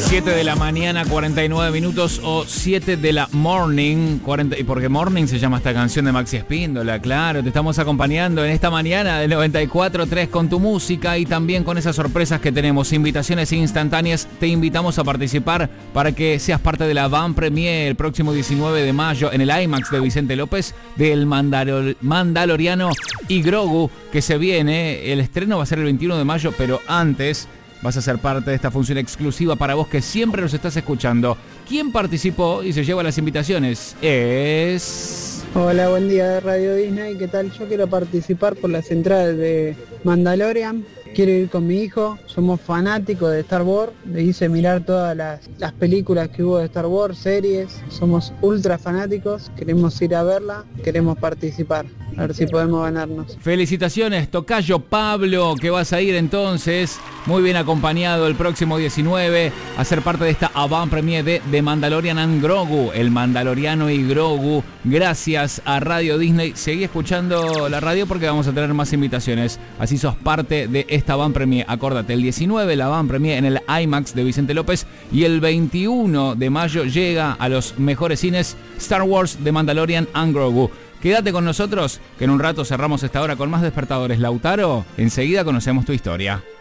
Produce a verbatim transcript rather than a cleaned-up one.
siete de la mañana, cuarenta y nueve minutos, o siete de la morning, cuarenta, y porque morning se llama esta canción de Maxi Espíndola, claro, te estamos acompañando en esta mañana de noventa y cuatro punto tres con tu música y también con esas sorpresas que tenemos, invitaciones instantáneas. Te invitamos a participar para que seas parte de la Van Premier el próximo diecinueve de mayo en el IMAX de Vicente López del Mandalor- Mandaloriano y Grogu, que se viene. El estreno va a ser el veintiuno de mayo, pero antes vas a ser parte de esta función exclusiva para vos que siempre nos estás escuchando. ¿Quién participó y se lleva las invitaciones? Es... Hola, buen día de Radio Disney, ¿qué tal? Yo quiero participar por las entradas de Mandalorian. Quiero ir con mi hijo, somos fanáticos de Star Wars, le hice mirar todas las, las películas que hubo de Star Wars, series, somos ultra fanáticos, queremos ir a verla, queremos participar, a ver si podemos ganarnos. Felicitaciones, tocayo Pablo, que vas a ir entonces, muy bien acompañado el próximo diecinueve, a ser parte de esta Avant Premier de The Mandalorian and Grogu, el Mandaloriano y Grogu. Gracias a Radio Disney, seguí escuchando la radio porque vamos a tener más invitaciones, así sos parte de esta Avant Premier. Acordate, el diecinueve la Avant Premier en el IMAX de Vicente López y el veintiuno de mayo llega a los mejores cines Star Wars The Mandalorian and Grogu. Quédate con nosotros, que en un rato cerramos esta hora con más despertadores. Lautaro, enseguida conocemos tu historia.